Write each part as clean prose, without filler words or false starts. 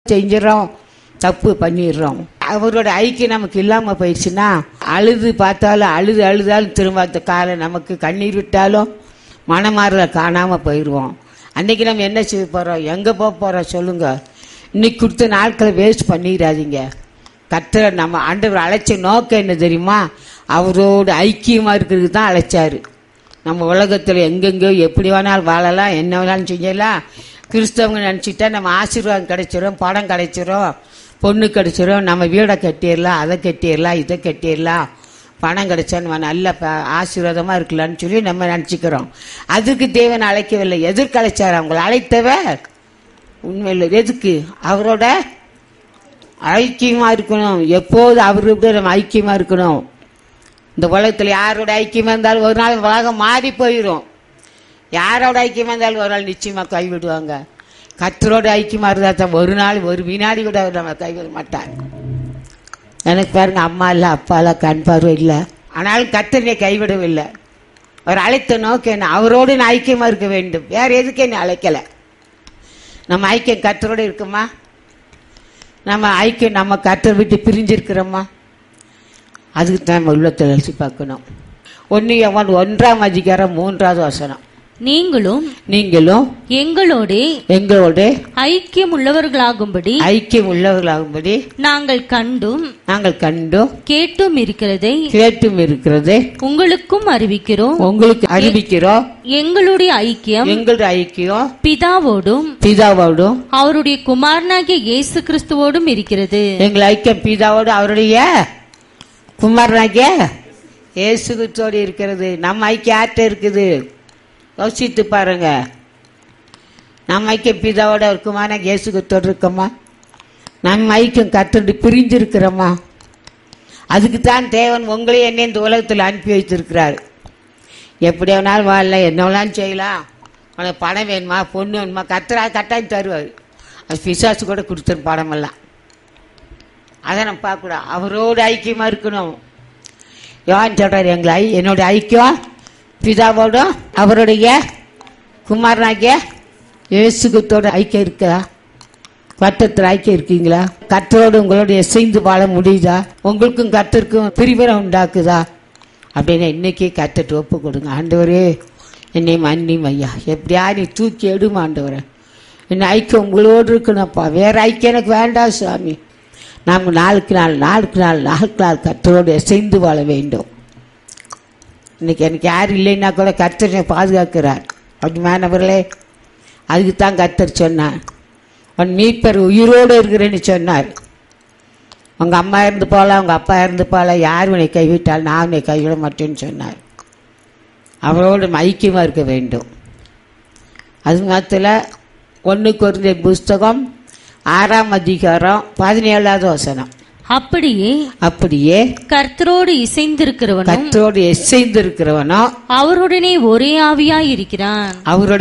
செஞ்சிடறோம், தப்பு பண்ணிடுறோம். அவரோட ஐக்கியம் நமக்கு இல்லாம போயிடுச்சுன்னா அழுது பார்த்தாலும் அழுதாலும் திரும்ப அந்த காலம் நமக்கு கண்ணீர் விட்டாலும் மனமாறல காணாம போயிடுவோம். அன்னைக்கு நம்ம என்ன செய்ய போறோம், எங்க போக போறோம் சொல்லுங்க. இன்னைக்கு கொடுத்த நாட்களை வேஸ்ட் பண்ணிடாதீங்க. கர்த்தரை நம்ம ஆண்டவர் அழைச்ச நோக்கம் என்ன தெரியுமா? அவரோட ஐக்கியமா இருக்கிறதுக்கு தான் அழைச்சாரு. நம்ம உலகத்துல எங்கெங்கோ எப்படி வேணாலும் வாழலாம், என்ன வேணாலும் செய்யலாம். கிறிஸ்தவங்க நினைச்சிட்டா நம்ம ஆசீர்வாதம் கிடைச்சிடும், படம் கிடைச்சிடும், பொண்ணு கிடைச்சிடும், நம்ம வீடை கட்டிடலாம், அதை கட்டிடலாம், இதை கட்டிடலாம், பணம் கிடைச்சா நம்ம நல்ல ஆசீர்வாதமா இருக்கலாம்னு சொல்லி நம்ம நினைச்சுக்கிறோம். அதுக்கு தேவன் அழைக்கவில்லை. எதற்கு அழைச்சார்? அவங்களை அழைத்தவர் உண்மையில் எதுக்கு? அவரோட ஐக்கியமா இருக்கணும். எப்போது அவரோட நம்ம ஐக்கியமா இருக்கணும். இந்த உலகத்துல யாரோட ஐக்கியமா இருந்தாலும் ஒரு நாள் உலகம் மாறி போயிடும். யாரோட ஐக்கியமா இருந்தாலும் ஒரு நாள் நிச்சயமா கைவிடுவாங்க. கர்த்தரோட ஐக்கியமா இருந்தா தான் ஒரு நாள் ஒரு வினாடி கூட அவர் நம்ம கைவிட மாட்டார். எனக்கு பாருங்க, அம்மா இல்லை, அப்பா இல்லை, கண் பார்வை இல்லை, ஆனாலும் கர்த்தரை கைவிடவில்லை. அவர் அழைத்த நோக்கம் என்ன? அவரோடு நான் ஐக்கியமா இருக்க வேண்டும். வேற எதுக்கு என்ன அழைக்கல? நம்ம ஐக்கியம் கர்த்தரோடு இருக்குமா? நம்ம ஐக்கியம் நம்ம கர்த்தர் விட்டு பிரிஞ்சிருக்கிறோமா? அதுக்கு தான் நம்ம உள்ளத்தில் அலசி பார்க்கணும். 1 யோவான் 1:3 நீங்களும் எங்களோட ஐக்கியம் உள்ளவர்களாகும்படி நாங்கள் கண்டும் கேட்டும் இருக்கிறதை உங்களுக்கும் அறிவிக்கிறோம். எங்களுடைய ஐக்கியம் பிதாவோடும் அவருடைய குமாரனாகிய இயேசு கிறிஸ்துவோடும் இருக்கிறது. எங்கள் ஐக்கியம் பிதாவோடு அவருடைய குமாரனாகிய இயேசு கிறிஸ்துவோடு இருக்கிறது. நம்ம ஐக்கியம் யார்கிட்ட இருக்குது? யோசித்து பாருங்க. நம்ம ஐக்கியம் பிதாவோட இருக்குமா? இயேசு கிறிஸ்துவோடு இருக்கோமா? நம்ம ஐக்கியம் கர்த்தரோடு பிரிஞ்சிருக்கிறோமா? அதுக்கு தான் தேவன் உங்களையும் என்ன இந்த உலகத்தில் அனுப்பி வைத்திருக்கிறார். எப்படி வேணாலும் வாழலாம், என்ன வேணாலும் செய்யலாம். உனக்கு பணம் வேணுமா, பொண்ணு வேணுமா, கர்த்தராக கட்டாயம் தருவார். அது பிசாசு கூட கொடுத்துரும் பணமெல்லாம். அதை நம்ம பார்க்கக்கூடாது. அவரோடு ஐக்கியமா இருக்கணும். யோவான் சொல்றாரு, என்னோட ஐக்கியம் பிதாவோடும் அவருடைய குமாரனாகிய இயேசு கிறிஸ்துவோட ஐக்கியம் இருக்கா? கர்த்தர் ஐக்கியம் இருக்கீங்களா? கர்த்தரோடு உங்களோட இசைந்து வாழ முடியுதா? உங்களுக்கும் கர்த்தருக்கும் பிரிவினை உண்டாக்குதா? அப்படின்னு இன்னைக்கு கர்த்தர் ஒப்பு கொடுங்க. ஆண்டவரே, என்னை மன்னியும் ஐயா, எப்படியா நீ தூக்கி எடுமா ஆண்டவரே. என்ன ஐக்கியம் உங்களோடு இருக்கணும்ப்பா. வேற ஐக்கியம் எனக்கு வேண்டாம் சுவாமி. நாம் நாளுக்கு நாள் கர்த்தரோடு இசைந்து வாழ வேண்டும். இன்னைக்கு எனக்கு யாரும் இல்லைன்னா கூட கர்த்தரை பாதுகாக்கிறார். அப்படிமானவர்களே, அதுக்கு தான் கர்த்தர் சொன்னார், உன் மீட்பர் உயிரோடு இருக்கிறேன்னு சொன்னார். உங்க அம்மா இருந்து போகலாம், உங்க அப்பா இருந்து போகலாம், யார் உன்னை கைவிட்டால் நான் உன்னை கைவிட மாட்டேன்னு சொன்னார். அவரோடு ஐக்கியமாக இருக்க வேண்டும். அது மாத்திர 1 கொரிந்தியர் புஸ்தகம் 6:17 அப்படியே கர்த்தரோடு இசைந்திருக்கிறவனோ அவருடனே ஒரே ஆவியாய் இருக்கிறான்.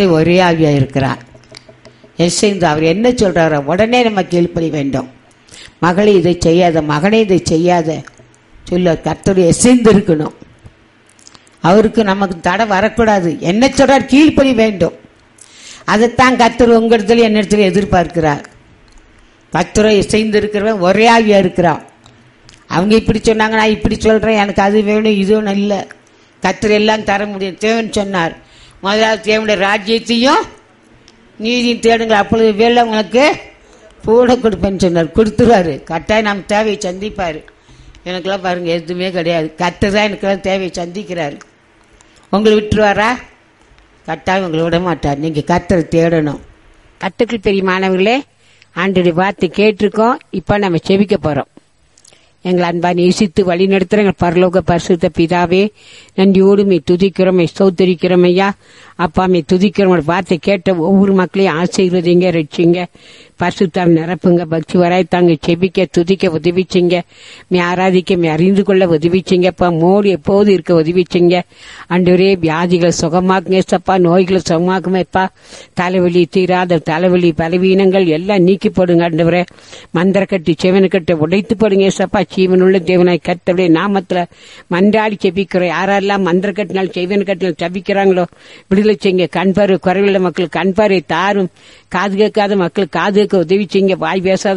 அவர் என்ன சொல்றாரோ உடனே நம்ம கீழ்ப்படி வேண்டும். மகளே இதை செய்யாத, மகனே இதை செய்யாத சொல்ல கர்த்தரோடு இசைந்திருக்கணும். அவருக்கு நமக்கு தடை வரக்கூடாது. என்ன சொல்றார்? கீழ்ப்படி வேண்டும். அதைத்தான் கர்த்தர் உங்களிடத்துல என்னிடத்துல எதிர்பார்க்கிறார். கர்த்தரை இசைந்து இருக்கிறவன் ஒரே ஆவியா இருக்கிறான். அவங்க இப்படி சொன்னாங்க, நான் இப்படி சொல்றேன், எனக்கு அது வேணும் இது வேணும் இல்லை. கர்த்தர் எல்லாம் தர முடியும். தேவன் சொன்னார், முதலாவது தேவனுடைய ராஜ்யத்தையும் நீதியும் தேடுங்க, அப்பொழுது வேலை உங்களுக்கு கூட கொடுப்பேன்னு சொன்னார். கொடுத்துருவாரு. கட்டாயம் நம்ம தேவையை சந்திப்பாரு. எனக்கெல்லாம் பாருங்க எதுவுமே கிடையாது. கர்த்தர் தான் எனக்கெல்லாம் தேவையை சந்திக்கிறாரு. உங்களை விட்டுருவாரா? கட்டாயம் உங்களை விட மாட்டார். நீங்க கர்த்தரை தேடணும். கர்த்தருக்கு பெரியமானவர்களே, ஆண்டவருடைய வார்த்தை கேட்டிருக்கோம். இப்ப நம்ம செபிக்க போறோம். எங்களை அன்பா நேசித்து வழி நடத்துற எங்கள் பரலோக பரிசுத்த பிதாவே, நன்றியோடு மே துதிக்கிறோம், ஸ்தோத்திரிக்கிறோம் ஐயா. அப்பா மே துதிக்கிறோம். வார்த்தை கேட்ட ஒவ்வொரு மக்களையும் ஆசீர்வதிங்க, ரட்சிங்க, பரிசுத்தாம் நிரப்புங்க, பக்தி வராய்த்தாங்க, செபிக்க துதிக்க உதவிச்சிங்க, மே ஆராதிக்க மே அறிந்து கொள்ள உதவிச்சிங்கப்பா. மோடி எப்போது இருக்க உதவிச்சிங்க ஆண்டவரே. வியாதிகளை சுகமாக்குங்க சப்பா, நோய்களை சுகமாக்குமேப்பா. தலைவலி தீராத தலைவலி பலவீனங்கள் எல்லாம் நீக்கி போடுங்க ஆண்டவரே. மந்திர கட்டி செவனை கட்டை உடைத்து போடுங்க சப்பா. ஜீவனுள்ள தேவனாய் கர்த்தருடைய நாமத்துல மன்றாடி செபிக்கிறோம். யாரெல்லாம் மந்திர கட்டினால் செவனை கட்டினால் ஜபிக்கிறாங்களோ விடுதலை செய்யுங்க. கண்பார்வை குறைவுள்ள மக்கள் கண்பார்வை தாரும். காது கேட்காத மக்கள் காது கேட்க உதவி செய்யுங்க. வாய் பேசாத